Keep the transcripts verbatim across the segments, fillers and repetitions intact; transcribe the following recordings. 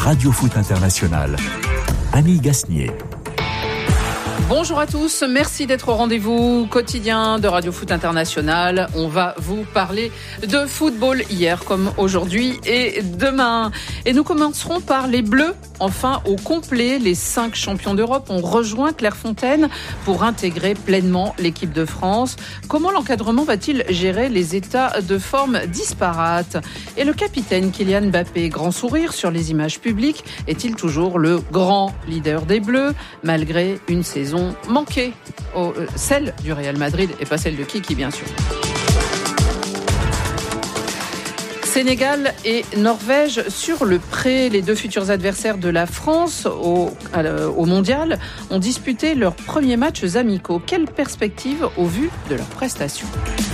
Radio Foot International. Annie Gasnier. Bonjour à tous, merci d'être au rendez-vous quotidien de Radio Foot International. On va vous parler de football hier comme aujourd'hui et demain. Et nous commencerons par les Bleus. Enfin, au complet, les cinq champions d'Europe ont rejoint Clairefontaine pour intégrer pleinement l'équipe de France. Comment l'encadrement va-t-il gérer les états de forme disparates ? Et le capitaine Kylian Mbappé, grand sourire sur les images publiques, est-il toujours le grand leader des Bleus malgré une saison manquée, oh, euh, celle du Real Madrid et pas celle de Kiki bien sûr. Sénégal et Norvège sur le pré. Les deux futurs adversaires de la France au, euh, au Mondial ont disputé leurs premiers matchs amicaux. Quelle perspective au vu de leurs prestations ?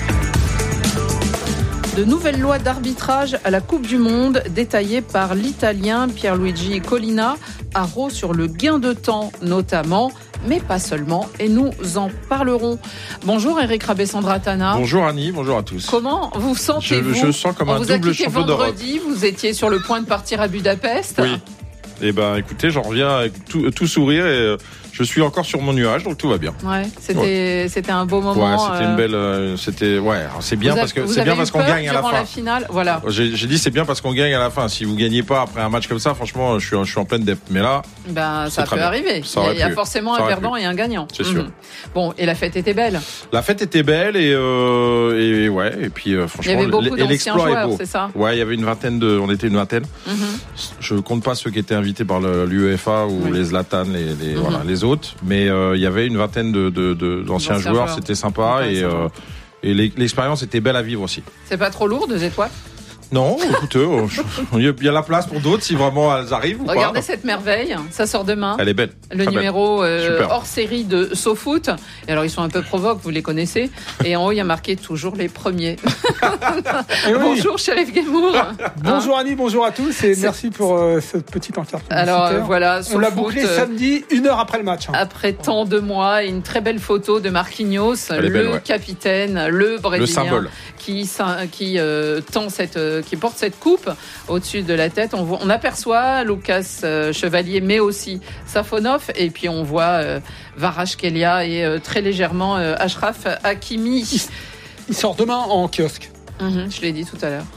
De nouvelles lois d'arbitrage à la Coupe du Monde détaillées par l'Italien Pierluigi Collina, haro sur le gain de temps notamment, mais pas seulement, et nous en parlerons. Bonjour Eric Rabessandratana. Bonjour Annie, bonjour à tous. Comment vous sentez-vous ? Je, je sens comme un double champion d'Europe. Vendredi, vous étiez sur le point de partir à Budapest. Oui. Eh ben, écoutez, j'en reviens avec tout, tout sourire et euh, je suis encore sur mon nuage, donc tout va bien. Ouais, c'était, ouais. c'était un beau moment. Ouais, c'était euh... une belle, euh, c'était, ouais, c'est bien vous parce que avez, c'est bien parce qu'on gagne à la fin. La finale, voilà. J'ai, j'ai dit c'est bien parce qu'on gagne à la fin. Si vous gagnez pas après un match comme ça, franchement, je suis, je suis en pleine dep. Mais là, ben ça peut bien. arriver. Ça il y a, il y a forcément ça un perdant pu. et un gagnant. C'est sûr. Mmh. Bon, et la fête était belle. La fête était belle et euh, et ouais, et puis euh, franchement, il y avait beaucoup et l'exploit joueurs, est beau. C'est ça. Ouais, il y avait une vingtaine de, on était une vingtaine. Mmh. Je compte pas ceux qui étaient invités par le, l'UEFA ou oui. les Zlatan, les, les, mmh. voilà, les autres, mais euh, il y avait une vingtaine de, de, de d'anciens joueurs, joueurs, c'était sympa et, euh, et l'expérience était belle à vivre aussi. C'est pas trop lourd, deux étoiles ? Non, écoutez, il y a la place pour d'autres si vraiment elles arrivent ou Regardez pas. Regardez cette merveille, ça sort demain. Elle est belle. Le Très numéro euh, hors série de SoFoot. Et alors ils sont un peu provoques, vous les connaissez. Et en haut il y a marqué toujours les premiers. Oui. Bonjour Sheriff Guémour. Bonjour Annie, bonjour à tous et C'est... merci pour euh, cette petite encarte publicitaire. Alors euh, voilà, on l'a bouclé euh, samedi, une heure après le match. Hein. Après tant de mois, et une très belle photo de Marquinhos, le belle, ouais. capitaine, le Brésilien, le symbole. qui qui euh, tend cette, euh, qui porte cette coupe au-dessus de la tête. On, voit, on aperçoit Lucas euh, Chevalier, mais aussi Safonov, et puis on voit euh, Kvaratskhelia et euh, très légèrement euh, Achraf Hakimi. Il, il sort demain en kiosque. Mmh, je l'ai dit tout à l'heure.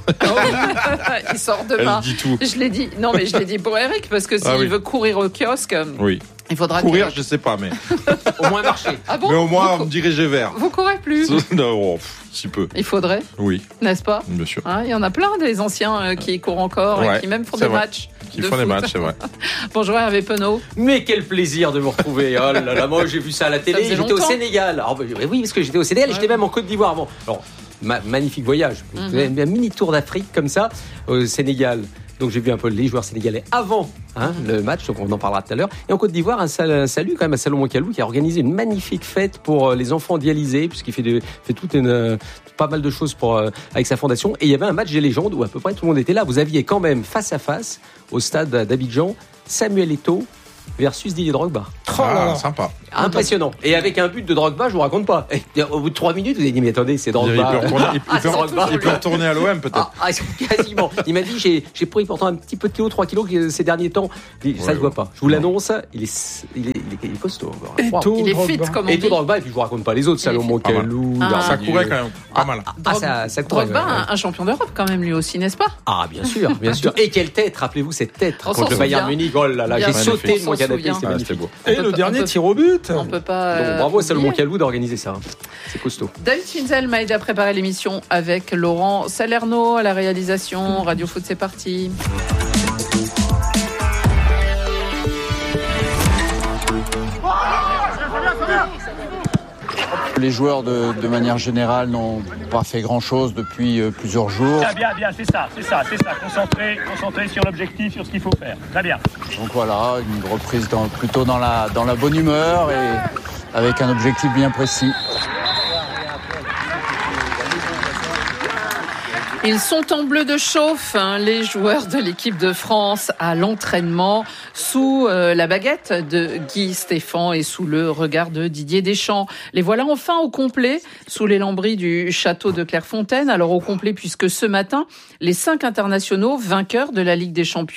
Il sort demain. Elle dit tout. Je l'ai dit. Non, mais je l'ai dit pour Eric parce que s'il ah oui. veut courir au kiosque, oui. il faudra courir. Que... Je sais pas, mais au moins marcher. Ah bon, mais au moins vous... me diriger vers. Vous courez plus. Non, pff, si peu. Il faudrait. Oui. N'est-ce pas ? Bien sûr. Hein, il y en a plein des anciens euh, qui courent encore ouais, et qui même font des vrai. matchs. Qui de font foot. des matchs, c'est vrai. Bonjour Hervé Penaud. Mais quel plaisir de vous retrouver. Oh là là, moi j'ai vu ça à la télé. J'étais longtemps. au Sénégal. Alors, oui, parce que j'étais au Sénégal et ouais. j'étais même en Côte d'Ivoire. Bon, alors. Ma- magnifique voyage, mm-hmm. un mini tour d'Afrique comme ça au Sénégal. Donc j'ai vu un peu les joueurs sénégalais avant hein, mm-hmm. le match, donc on en parlera tout à l'heure. Et en Côte d'Ivoire, un, sal- un salut quand même à Salomon Kalou qui a organisé une magnifique fête pour les enfants dialysés, puisqu'il fait, de, fait toute une, pas mal de choses pour, avec sa fondation. Et il y avait un match des légendes où à peu près tout le monde était là. Vous aviez quand même face à face au stade d'Abidjan Samuel Eto'o versus Didier Drogba. Ah, sympa. Impressionnant. Et avec un but de Drogba, je vous raconte pas. Et au bout de trois minutes, vous avez dit, mais attendez, c'est Drogba. Il peut retourner, il peut, ah, il peut, Drogba. Il peut retourner à l'O M peut-être. Ah, ah, quasiment. Il m'a dit, j'ai, j'ai pris pourtant un petit peu de kilos, trois kilos ces derniers temps. Il dit, ça ouais, se voit pas. Je vous l'annonce, il est, il est, il est, il est costaud. Wow. Il est fit comme on dit. Et tout Drogba, et puis je vous raconte pas les autres, Salomon Kalou. Ah, ça courait quand même pas mal. Ah, ah ça, ça courait. Drogba, ouais. un champion d'Europe quand même lui aussi, n'est-ce pas ? Ah, bien sûr, bien sûr. Et quelle tête, rappelez-vous cette tête contre le Bayern Munich. Oh là là, j'ai sauté de mon canapé, c'est magnifique. Et le dernier tir au but. On peut pas. Donc, bravo à Salomon Kalou d'organiser ça. C'est costaud. David Finzel m'a aidé à préparer l'émission avec Laurent Salerno à la réalisation. Radio Foot, c'est parti. Les joueurs, de, de manière générale, n'ont pas fait grand-chose depuis euh, plusieurs jours. Bien, bien, bien, c'est ça, c'est ça, c'est ça. Concentré, concentré sur l'objectif, sur ce qu'il faut faire. Très bien. Donc voilà, une reprise dans, plutôt dans la, dans la bonne humeur et avec un objectif bien précis. Ils sont en bleu de chauffe, hein, les joueurs de l'équipe de France à l'entraînement, sous euh, la baguette de Guy Stéphane et sous le regard de Didier Deschamps. Les voilà enfin au complet, sous les lambris du château de Clairefontaine. Alors au complet puisque ce matin, les cinq internationaux vainqueurs de la Ligue des Champions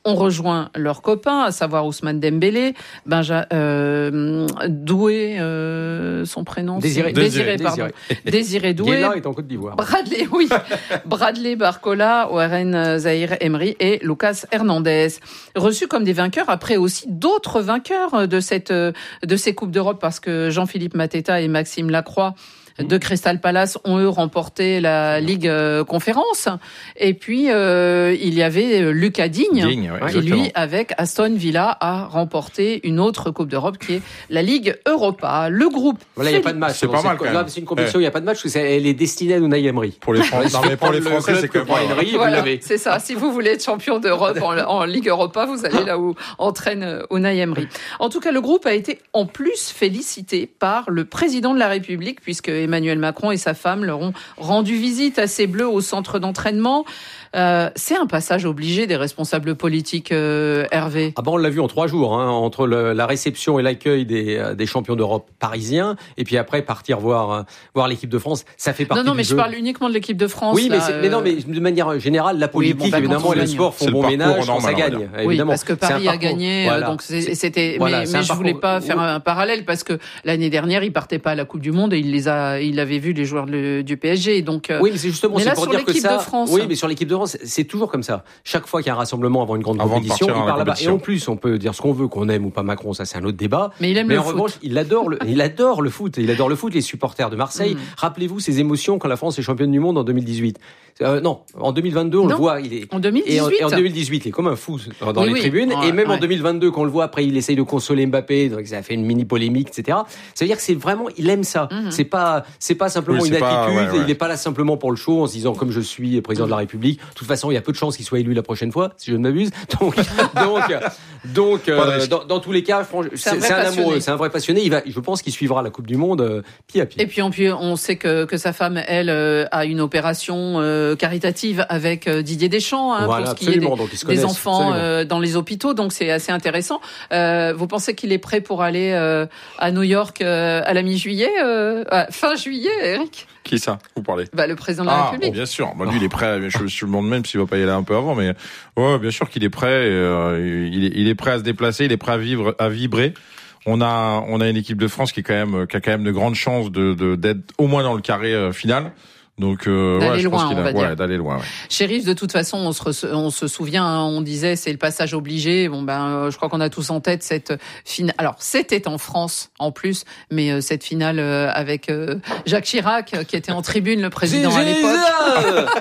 ont rejoint leurs copains, à savoir Ousmane Dembélé, Benja, euh, Doué, euh, son prénom, Désiré, c'est... Désiré, Désiré, pardon, Désiré Doué, Guéla est en Côte d'Ivoire. Bradley, oui, Bradley Barcola, Warren Zahir Emery et Lucas Hernandez, reçus comme des vainqueurs après aussi d'autres vainqueurs de cette de ces coupes d'Europe, parce que Jean-Philippe Mateta et Maxime Lacroix de Crystal Palace ont eux remporté la Ligue euh, Conférence, et puis euh, il y avait Lucas Digne, Digne ouais, qui lui avec Aston Villa a remporté une autre Coupe d'Europe qui est la Ligue Europa. Le groupe voilà, il n'y a pas de match. C'est pas mal, quand même. C'est une compétition, il n'y a pas de match, parce qu'elle est destinée à Unai Emery. Pour les Français, non, mais pour les Français, c'est quand même Emery, voilà, vous l'avez. c'est ça. Si vous voulez être champion d'Europe en, en Ligue Europa, vous allez là où entraîne Unai Emery. En tout cas, le groupe a été en plus félicité par le président de la République, puisque Emmanuel Macron et sa femme leur ont rendu visite à ces Bleus au centre d'entraînement. Euh, c'est un passage obligé des responsables politiques, euh, Hervé. Ah ben on l'a vu en trois jours, hein, entre le, la réception et l'accueil des, des champions d'Europe parisiens, et puis après partir voir voir l'équipe de France. Ça fait partie non, non, du mais jeu. je parle uniquement de l'équipe de France. Oui, là, mais, c'est, euh... mais non, mais de manière générale, la politique, oui, bon, bah, évidemment, et le sport font c'est bon le ménage normal, quand ça gagne. Oui, Évidemment, parce que Paris a gagné, voilà. donc c'est, c'était. Voilà, mais c'est mais un je parcours... voulais pas faire un parallèle, parce que l'année dernière, il partait pas à la Coupe du Monde et il les a, il avait vu les joueurs de, du P S G. Donc. Oui, mais c'est justement, mais c'est là, pour sur dire que l'équipe ça. De France, oui, mais sur l'équipe de France, c'est toujours comme ça. Chaque fois qu'il y a un rassemblement avant une grande avant compétition, il part là-bas. Et en compétition. plus, on peut dire ce qu'on veut, qu'on aime ou pas Macron, ça c'est un autre débat. Mais il aime mais le en foot. revanche, il adore le, il adore le foot. Il adore le foot. Les supporters de Marseille. Mm. Rappelez-vous ces émotions quand la France est championne du monde en deux mille dix-huit. Euh, non, en deux mille vingt-deux, on non. le voit. Il est en deux mille dix-huit. Et en, et en deux mille dix-huit, il est comme un fou dans oui, les oui. tribunes. Ouais, et même ouais. en deux mille vingt-deux, quand on le voit, après, il essaye de consoler Mbappé. Donc ça a fait une mini polémique, et cetera. Ça veut dire que c'est vraiment, il aime ça. Mm-hmm. C'est pas, c'est pas simplement oui, une c'est attitude. pas, ouais, ouais. Il est pas là simplement pour le show en se disant comme je suis président de la République. De toute façon, il y a peu de chances qu'il soit élu la prochaine fois, si je ne m'abuse. Donc, donc, donc, euh, dans, dans tous les cas, franchement, c'est, c'est un, c'est un passionné. amoureux, c'est un vrai passionné. Il va, je pense qu'il suivra la Coupe du Monde euh, pied à pied. Et puis, en plus, on sait que, que sa femme, elle, euh, a une opération euh, caritative avec euh, Didier Deschamps, hein, voilà, pour ce qui est des, donc ils se des enfants euh, dans les hôpitaux. Donc, c'est assez intéressant. Euh, vous pensez qu'il est prêt pour aller euh, à New York euh, à la mi-juillet, euh, à fin juillet, Eric? Qui ça, vous parlez? Bah, le président de la ah, République. Bon, bien sûr. Bah, lui, il est prêt. Je, je me demande même s'il va pas y aller un peu avant, mais ouais, bien sûr qu'il est prêt. Et, euh, il, est, il est prêt à se déplacer. Il est prêt à vivre, à vibrer. On a, on a une équipe de France qui est quand même, qui a quand même de grandes chances de, de d'être au moins dans le carré euh, final. Donc, euh, d'aller ouais, je loin, pense qu'il on a, va dire. ouais, d'aller loin. Ouais. Chérif, de toute façon, on se, re, on se souvient, hein, on disait c'est le passage obligé. Bon ben, euh, je crois qu'on a tous en tête cette finale. Alors, c'était en France en plus, mais euh, cette finale euh, avec euh, Jacques Chirac euh, qui était en tribune, le président à l'époque.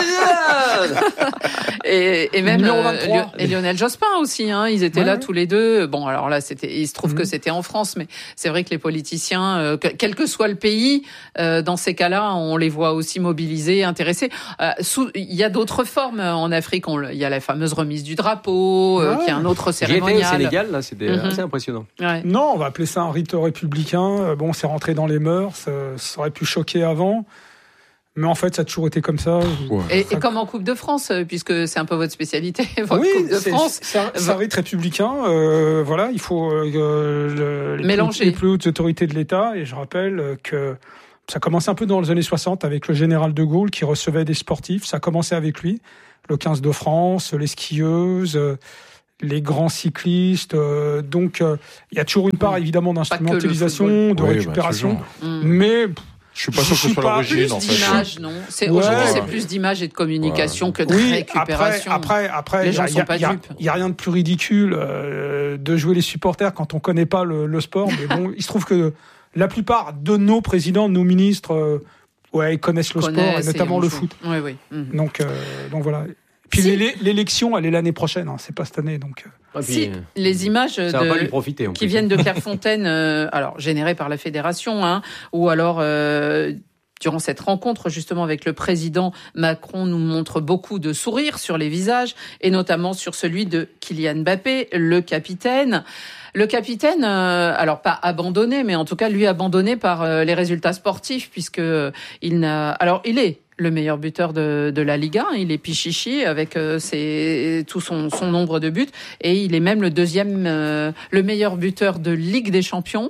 et, et même euh, et Lionel Jospin aussi. Hein, ils étaient ouais, là ouais. tous les deux. Bon, alors là, c'était. Il se trouve mmh. que c'était en France, mais c'est vrai que les politiciens, euh, que, quel que soit le pays, euh, dans ces cas-là, on les voit aussi mobilisés, intéressés. Euh, sous, il y a d'autres formes en Afrique. On, il y a la fameuse remise du drapeau, euh, ouais. qui est un autre cérémonial. J'étais au Sénégal, là, c'était mm-hmm. assez impressionnant. Ouais. Non, on va appeler ça un rite républicain. Bon, c'est rentré dans les mœurs. Ça, ça aurait pu choquer avant. Mais en fait, ça a toujours été comme ça. Ouais. Et, et comme en Coupe de France, puisque c'est un peu votre spécialité, votre oui, Coupe de c'est, France. C'est un, c'est un rite républicain. Euh, voilà, il faut euh, le, les, mélanger plus, les plus hautes autorités de l'État. Et je rappelle que ça commençait un peu dans les années soixante avec le général de Gaulle qui recevait des sportifs. Ça a commencé avec lui, le quinze de France, les skieuses, les grands cyclistes. Donc, il y a toujours une part évidemment d'instrumentalisation, de oui, récupération, bah, mais je suis pas sûr que ce soit l'origine, en fait. D'image, non. C'est, ouais. Aujourd'hui, c'est plus d'image et de communication ouais. que de oui, récupération. Après, après, les gens y a, sont pas y a, dupes. Il y a rien de plus ridicule euh, de jouer les supporters quand on connaît pas le, le sport. Mais bon, il se trouve que la plupart de nos présidents, de nos ministres, euh, ouais, ils connaissent le connaissent sport et notamment et le foot. Oui, oui. Mmh. Donc, euh, donc voilà. Puis si. l'élection, elle est l'année prochaine, hein, c'est pas cette année, donc. Ah, puis, si les images de, profiter, qui viennent de Clairefontaine, euh, alors générées par la fédération, hein, ou alors euh, durant cette rencontre justement avec le président Macron, nous montre beaucoup de sourires sur les visages, et notamment sur celui de Kylian Mbappé, le capitaine. Le capitaine, euh, alors pas abandonné, mais en tout cas lui abandonné par euh, les résultats sportifs, puisque euh, il n'a. Alors il est le meilleur buteur de, de la Liga, il est Pichichi avec euh, ses, tout son, son nombre de buts, et il est même le deuxième, euh, le meilleur buteur de Ligue des Champions.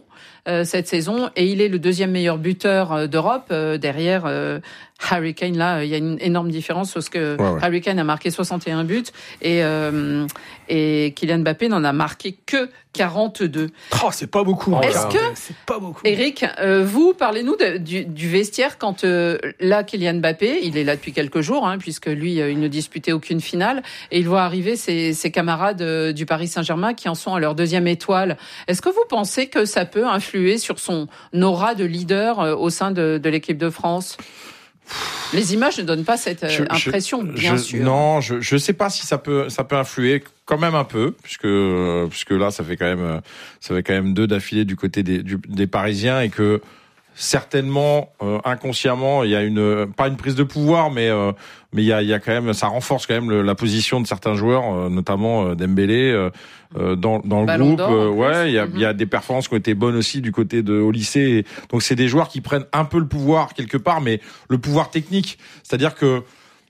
euh, cette saison et il est le deuxième meilleur buteur euh, d'Europe euh, derrière euh, Harry Kane. Là, il y a une énorme différence parce que ouais, ouais. Harry Kane a marqué soixante et un buts et euh, et Kylian Mbappé n'en a marqué que quarante-deux. Oh, c'est pas beaucoup. Hein. Est-ce que c'est pas beaucoup. Eric, euh, vous parlez-nous de, du, du vestiaire quand euh, là Kylian Mbappé, il est là depuis quelques jours, hein, puisque lui euh, il ne disputait aucune finale et il voit arriver ses, ses camarades euh, du Paris Saint-Germain qui en sont à leur deuxième étoile. Est-ce que vous pensez que ça peut influer sur son aura de leader euh, au sein de, de l'équipe de France ? Les images ne donnent pas cette euh, je, impression, je, bien je, sûr. Non, je je sais pas si ça peut ça peut influer quand même un peu, puisque puisque là ça fait quand même ça fait quand même deux d'affilée du côté des du, des Parisiens et que certainement euh, inconsciemment il y a une pas une prise de pouvoir mais euh, mais il y a il y a quand même ça renforce quand même le, la position de certains joueurs euh, notamment euh, Dembélé euh, euh, dans dans le Ballon groupe euh, ouais il y a mm-hmm. il y a des performances qui ont été bonnes aussi du côté de au lycée et, donc c'est des joueurs qui prennent un peu le pouvoir quelque part mais le pouvoir technique, c'est-à-dire que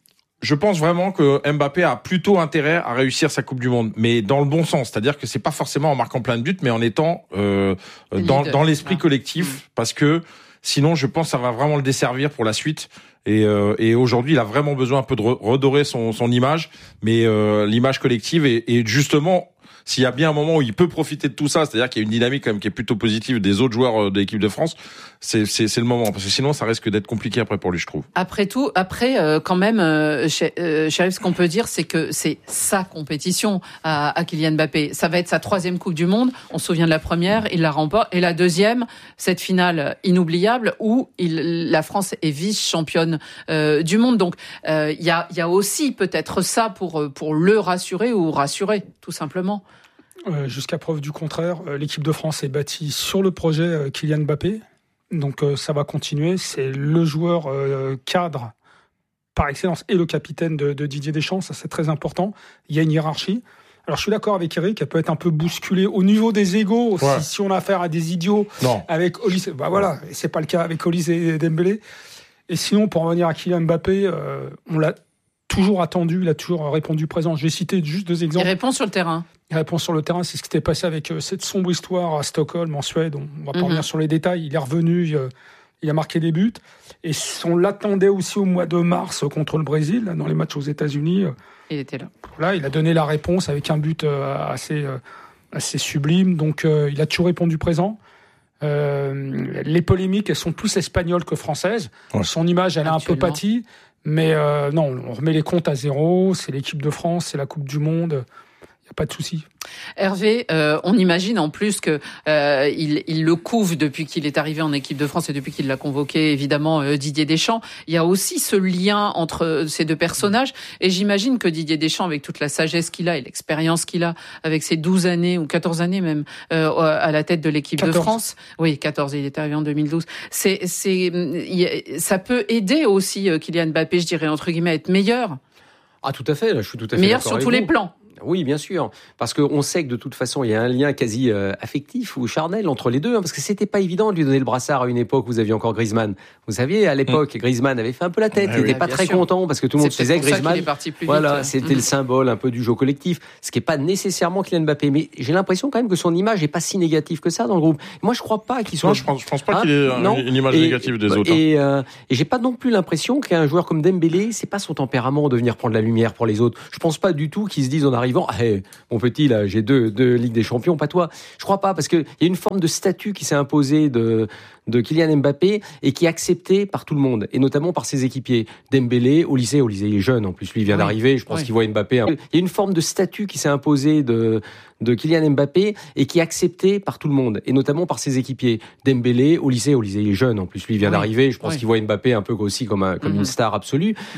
je pense vraiment que Mbappé a plutôt intérêt à réussir sa Coupe du Monde, mais dans le bon sens, c'est-à-dire que c'est pas forcément en marquant plein de buts, mais en étant euh, dans, dans l'esprit ah. collectif, mmh. parce que sinon, je pense que ça va vraiment le desservir pour la suite. Et, euh, et aujourd'hui, il a vraiment besoin un peu de redorer son, son image, mais euh, l'image collective et, et justement. S'il y a bien un moment où il peut profiter de tout ça, c'est-à-dire qu'il y a une dynamique quand même qui est plutôt positive des autres joueurs de l'équipe de France, c'est, c'est, c'est le moment. Parce que sinon, ça risque d'être compliqué après pour lui, je trouve. Après tout, après, euh, quand même, euh, Chérif, ce qu'on peut dire, c'est que c'est sa compétition à, à Kylian Mbappé. Ça va être sa troisième Coupe du Monde. On se souvient de la première, il la remporte. Et la deuxième, cette finale inoubliable où il, la France est vice-championne euh, du monde. Donc, il euh, y a, y a aussi peut-être ça pour, pour le rassurer ou rassurer, tout simplement. Euh, jusqu'à preuve du contraire, euh, l'équipe de France est bâtie sur le projet euh, Kylian Mbappé. Donc euh, ça va continuer. C'est le joueur euh, cadre par excellence et le capitaine de, de Didier Deschamps. Ça, c'est très important. Il y a une hiérarchie. Alors je suis d'accord avec Eric, elle peut être un peu bousculée au niveau des égos. Ouais. Si, si on a affaire à des idiots non. avec Olise, bah voilà, c'est pas le cas avec Olise et Dembélé. Et sinon, pour revenir à Kylian Mbappé, euh, on l'a toujours attendu, il a toujours répondu présent. Je vais citer juste deux exemples. Il répond sur le terrain. Il répond sur le terrain, c'est ce qui s'était passé avec euh, cette sombre histoire à Stockholm, en Suède. On va pas mm-hmm. revenir sur les détails. Il est revenu, il, euh, il a marqué des buts. Et on l'attendait aussi au mois de mars contre le Brésil, dans les matchs aux États-Unis. Il était là. Là, il a donné la réponse avec un but euh, assez, euh, assez sublime. Donc, euh, il a toujours répondu présent. Euh, les polémiques, elles sont plus espagnoles que françaises. Ouais. Son image, elle a un peu pâti. Mais euh, non, on remet les comptes à zéro. C'est l'équipe de France, c'est la Coupe du Monde. Il n'y a pas de souci. Hervé, euh, on imagine en plus que euh, il, il le couve depuis qu'il est arrivé en équipe de France et depuis qu'il l'a convoqué, évidemment, euh, Didier Deschamps. Il y a aussi ce lien entre ces deux personnages. Et j'imagine que Didier Deschamps, avec toute la sagesse qu'il a et l'expérience qu'il a, avec ses douze années ou quatorze années même euh, à la tête de l'équipe quatorze. De France, oui, quatorze, il est arrivé en deux mille douze. C'est, c'est, ça peut aider aussi Kylian Mbappé, je dirais entre guillemets, à être meilleur. Ah, tout à fait. Là, je suis tout à fait meilleur d'accord sur avec tous vous. les plans. Oui, bien sûr, parce qu'on sait que de toute façon, il y a un lien quasi euh, affectif ou charnel entre les deux, hein, parce que c'était pas évident de lui donner le brassard à une époque où vous aviez encore Griezmann. Vous saviez, à l'époque, mmh. Griezmann avait fait un peu la tête, ah, il n'était oui, pas très sûr. content, parce que tout le monde se disait Griezmann, voilà, c'était mmh. le symbole un peu du jeu collectif, ce qui est pas nécessairement Kylian Mbappé, mais j'ai l'impression quand même que son image est pas si négative que ça dans le groupe. Moi, je crois pas qu'il soit... Non, je pense, je pense pas hein, qu'il ait non. une image et, négative des autres. Et, euh, et j'ai pas non plus l'impression qu'un joueur comme Dembélé, c'est pas son tempérament de venir prendre la lumière pour les autres. Je pense pas du tout qu'ils se disent en arrivant, ah, hey, mon petit, là, j'ai deux, deux Ligues des Champions, pas toi. Je crois pas, parce qu'il y a une forme de statut qui s'est imposée de, de Kylian Mbappé et qui est acceptée par tout le monde, et notamment par ses équipiers. Dembélé, au lycée, au lycée, il est jeune, en plus, lui, il vient oui. d'arriver, je pense oui. qu'il voit Mbappé. Hein. Il y a une forme de statut qui s'est imposée de, de Kylian Mbappé et qui est acceptée par tout le monde, et notamment par ses équipiers. Dembélé, au lycée, au lycée, il est jeune, en plus, lui, il vient oui. d'arriver, je pense oui. qu'il voit Mbappé un peu aussi comme, un, comme mm-hmm. une star absolue.